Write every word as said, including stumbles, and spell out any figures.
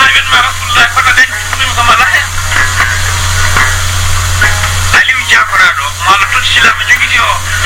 événement rasulullah kono dañi ɗum ko mala hen aliou diakoraɗo mo allah totti silama jogiti o